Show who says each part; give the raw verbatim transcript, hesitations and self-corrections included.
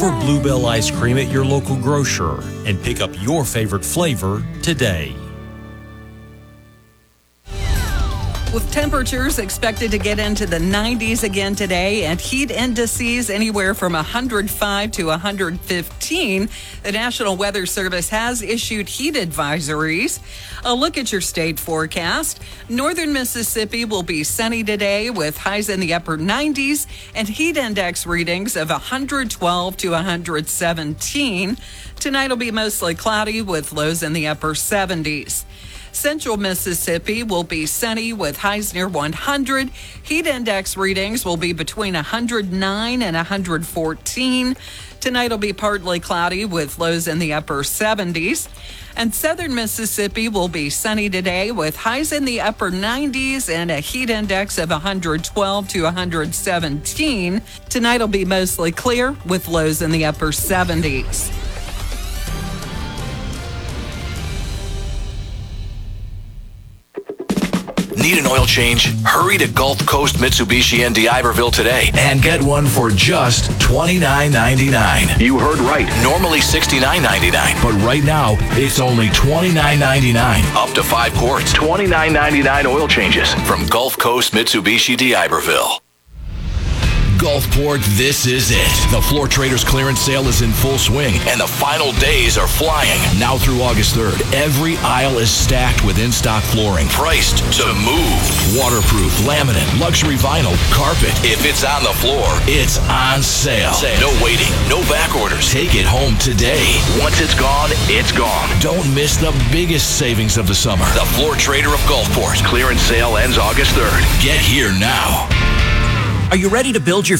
Speaker 1: for Bluebell ice cream at your local grocer and pick up your favorite flavor today.
Speaker 2: With temperatures expected to get into the nineties again today and heat indices anywhere from one hundred five to one hundred fifteen, the National Weather Service has issued heat advisories. A look at your state forecast. Northern Mississippi will be sunny today with highs in the upper nineties and heat index readings of one hundred twelve to one hundred seventeen. Tonight will be mostly cloudy with lows in the upper seventies. Central Mississippi will be sunny with highs near one hundred. Heat index readings will be between one hundred nine and one hundred fourteen. Tonight will be partly cloudy with lows in the upper seventies. And southern Mississippi will be sunny today with highs in the upper nineties and a heat index of one hundred twelve to one hundred seventeen. Tonight will be mostly clear with lows in the upper seventies.
Speaker 3: Need an oil change? Hurry to Gulf Coast Mitsubishi in D'Iberville today and get one for just twenty-nine ninety-nine. You heard right. Normally sixty-nine ninety-nine, but right now it's only twenty-nine ninety-nine. Up to five quarts. twenty-nine ninety-nine oil changes from Gulf Coast Mitsubishi D'Iberville. Gulfport, this is it. The Floor Traders clearance sale is in full swing, and the final days are flying. Now through August third, every aisle is stacked with in-stock flooring, priced to move. Waterproof, laminate, luxury vinyl, carpet. If it's on the floor, it's on sale. No waiting, no back orders. Take it home today. Once it's gone, it's gone. Don't miss the biggest savings of the summer. The Floor Trader of Gulfport. Clearance sale ends August third. Get here now.
Speaker 4: Are you ready to build your